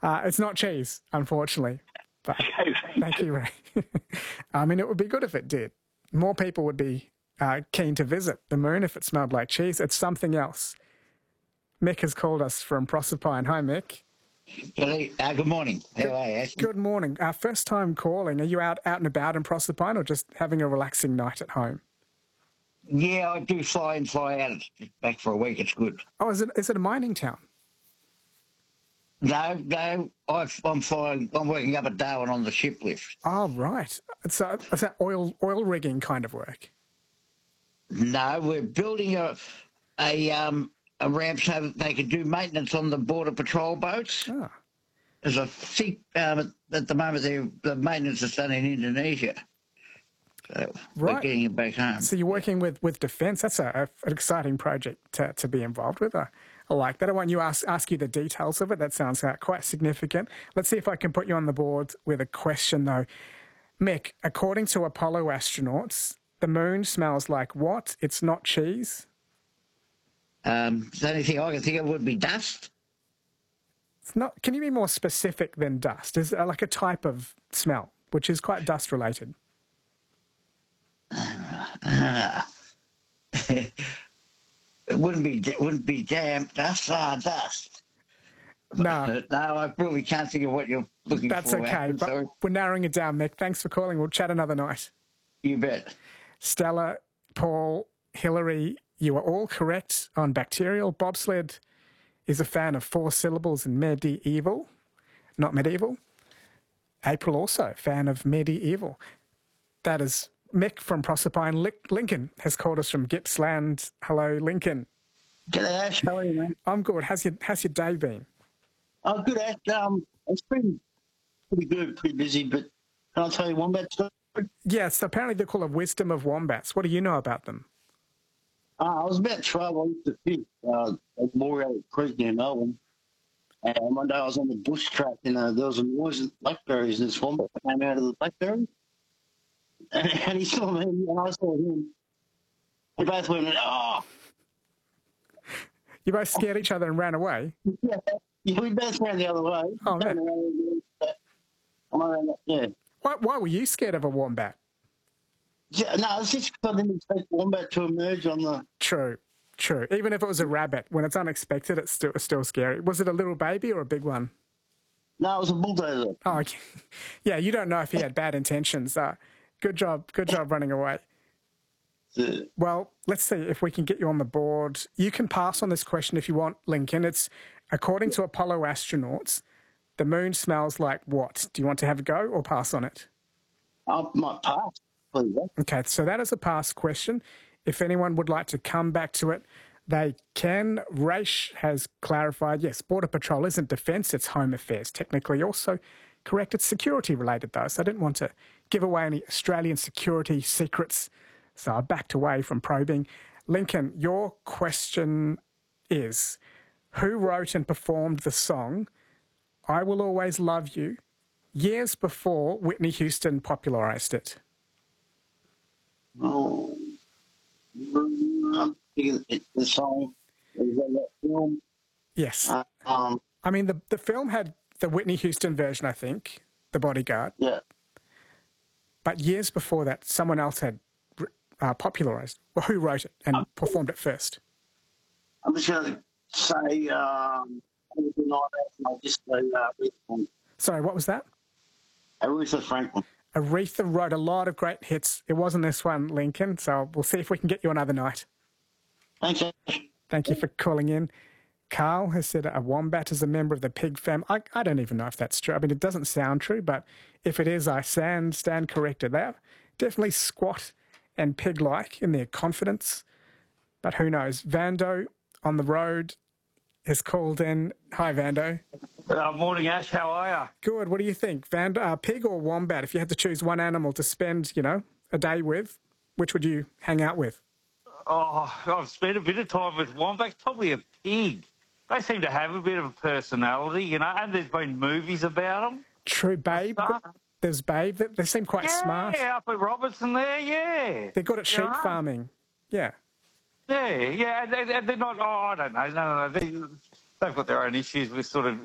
It's not cheese, unfortunately. But thank you, Ray. I mean, it would be good if it did. More people would be keen to visit the moon if it smelled like cheese. It's something else. Mick has called us from Proserpine. Hi, Mick. Good morning. How are you? Good morning. First time calling. Are you out and about in Proserpine or just having a relaxing night at home? Yeah, I do fly in, fly out. Back for a week. It's good. Oh, is it a mining town? No. I'm flying. I'm working up at Darwin on the ship lift. Oh, right. So is that oil rigging kind of work? No, we're building a ramp so that they can do maintenance on the border patrol boats. Oh. There's a think at the moment the maintenance is done in Indonesia. So right. We're getting it back home. So you're working with Defence. That's an exciting project to be involved with. I like that. I want you ask you the details of it. That sounds quite significant. Let's see if I can put you on the board with a question, though. Mick, according to Apollo astronauts, the moon smells like what? It's not cheese? The only thing I can think of would be dust. It's not. Can you be more specific than dust? Is like a type of smell, which is quite dust-related? It wouldn't be damp dust. Dust. No. No, I really can't think of what you're looking for. That's okay, but we're narrowing it down, Mick. Thanks for calling. We'll chat another night. You bet. Stella, Paul, Hillary, you are all correct on bacterial. Bobsled is a fan of 4 syllables in medieval, not medieval. April also, fan of medieval. That is Mick from Proserpine. Lincoln has called us from Gippsland. Hello, Lincoln. G'day, Ash. How are you, mate? I'm good. How's your day been? Oh, good, Ash. It's been pretty good, pretty busy, but can I tell you wombat story? Yes, apparently they're called a wisdom of wombats. What do you know about them? I was about 12. I used to fish at Moreau Creek near Melbourne. And one day I was on the bush track and there was a noise of blackberries and this wombat came out of the blackberry. And he saw me and I saw him. We both went, oh. You both scared each other and ran away? Yeah, we both ran the other way. Oh, man. Yeah. Why were you scared of a wombat? Yeah, no, it's just because I didn't expect wombat to emerge on the... True. Even if it was a rabbit, when it's unexpected, it's still scary. Was it a little baby or a big one? No, it was a bulldozer. Oh, okay. Yeah, you don't know if he had bad intentions. Good job running away. Yeah. Well, let's see if we can get you on the board. You can pass on this question if you want, Lincoln. It's, according to Apollo astronauts, the moon smells like what? Do you want to have a go or pass on it? I might pass, please. Okay, so that is a pass question. If anyone would like to come back to it, they can. Raish has clarified, yes, Border Patrol isn't defence, it's Home Affairs. Technically also correct, it's security related though, so I didn't want to give away any Australian security secrets, so I backed away from probing. Lincoln, your question is, who wrote and performed the song I Will Always Love You years before Whitney Houston popularised it? Oh, I'm thinking the song. Is that film? Yes. I mean, the film had the Whitney Houston version, I think, The Bodyguard. Yeah. But years before that, someone else had popularised. Well, who wrote it and performed it first? I'm just going to say, Sorry, what was that? Aretha Franklin. Aretha wrote a lot of great hits. It wasn't this one, Lincoln, so we'll see if we can get you another night. Thanks, Ash. Thank you for calling in. Carl has said a wombat is a member of the pig family. I don't even know if that's true. I mean, it doesn't sound true, but if it is, I stand corrected. They're definitely squat and pig-like in their confidence, but who knows? Vando on the road has called in. Hi, Vando. Morning, Ash. How are you? Good. What do you think? Pig or wombat? If you had to choose one animal to spend, a day with, which would you hang out with? Oh, I've spent a bit of time with wombats, probably a pig. They seem to have a bit of a personality, and there's been movies about them. True, Babe. There's Babe. They seem quite smart. Yeah, up at Robertson there, yeah. They're good at sheep farming. Yeah. Yeah, and they're not, I don't know, no, they've got their own issues with sort of